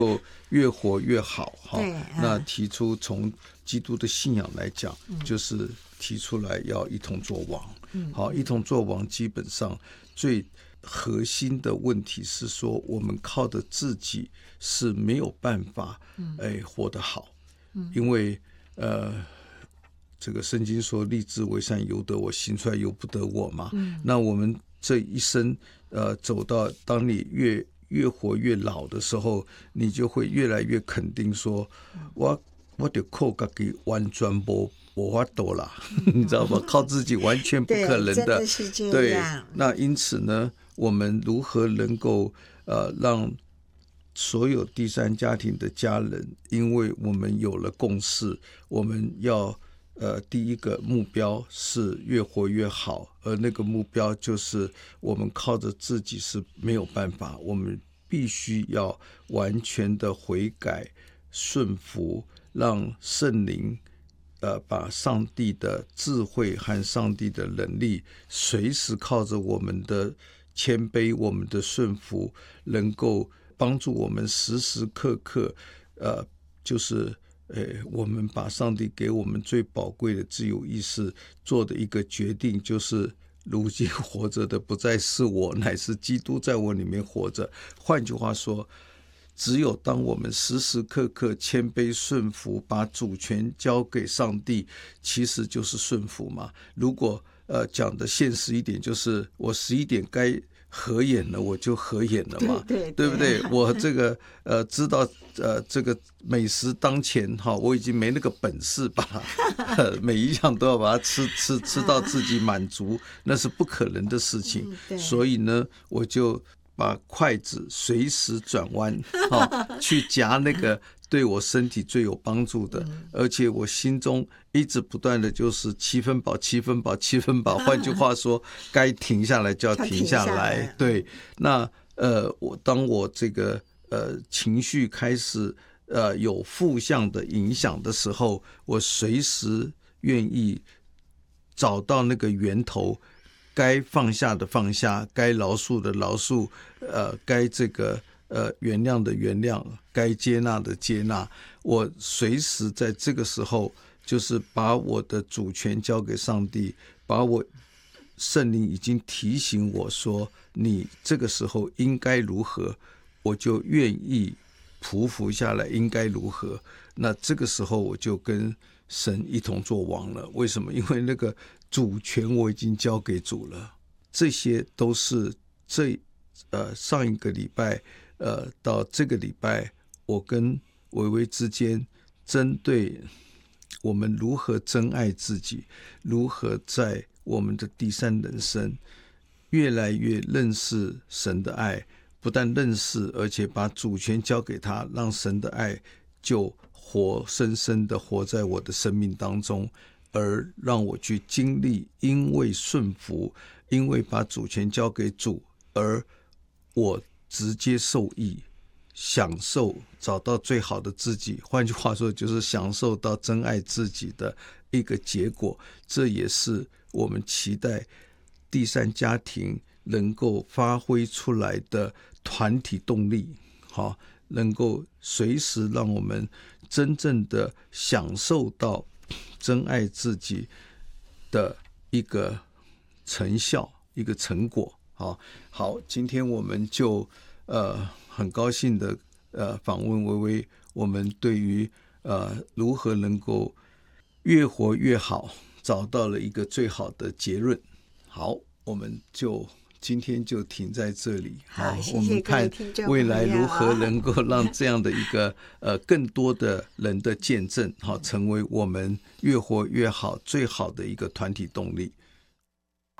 越活越好对， 那提出从基督的信仰来讲，就是提出来要一同作王。好，一同作王基本上最核心的问题是说，我们靠着自己是没有办法活得好，因为这个圣经说立志为善由得我，行出来由不得我嘛。那我们这一生走到当你越活越老的时候，你就会越来越肯定说，我就靠自己完全没法度啦，你知道吗？靠自己完全不可能的。 对，真的是这样。 对，那因此呢，我们如何能够让所有第三家庭的家人，因为我们有了共识，我们要第一个目标是越活越好，而那个目标就是我们靠着自己是没有办法，我们必须要完全的悔改顺服，让圣灵把上帝的智慧和上帝的能力随时靠着我们的谦卑，我们的顺服，能够帮助我们时时刻刻就是我们把上帝给我们最宝贵的自由意识做的一个决定，就是如今活着的不再是我，乃是基督在我里面活着。换句话说，只有当我们时时刻刻谦卑顺服，把主权交给上帝，其实就是顺服嘛。如果讲的现实一点，就是我11点该合眼了，我就合眼了嘛，对不对？我这个知道这个美食当前哈，我已经没那个本事把每一样都要把它吃到自己满足，那是不可能的事情。所以呢，我就把筷子随时转弯去夹那个对我身体最有帮助的，而且我心中一直不断的就是7分饱7分饱7分饱，换句话说，该停下来就要停下来。对，那当我这个情绪开始有负向的影响的时候，我随时愿意找到那个源头，该放下的放下，该饶恕的饶恕，该这个原谅的原谅，该接纳的接纳。我随时在这个时候，就是把我的主权交给上帝，把我圣灵已经提醒我说，你这个时候应该如何，我就愿意匍匐下来，应该如何。那这个时候我就跟神一同作王了。为什么？因为那个主权我已经交给主了。这些都是上一个礼拜到这个礼拜，我跟薇薇之间针对我们如何珍爱自己，如何在我们的第三人生越来越认识神的爱，不但认识，而且把主权交给他，让神的爱就活生生的活在我的生命当中，而让我去经历，因为顺服，因为把主权交给主，而我直接受益，享受找到最好的自己。换句话说，就是享受到真爱自己的一个结果。这也是我们期待第三家庭能够发挥出来的团体动力，好，能够随时让我们真正的享受到真爱自己的一个成效，一个成果。好，今天我们就很高兴的访问薇薇，我们对于如何能够越活越好找到了一个最好的结论。好，我们就今天就停在这里。 好， 我们看未来如何能够让这样的一个更多的人的见证，成为我们越活越好最好的一个团体动力。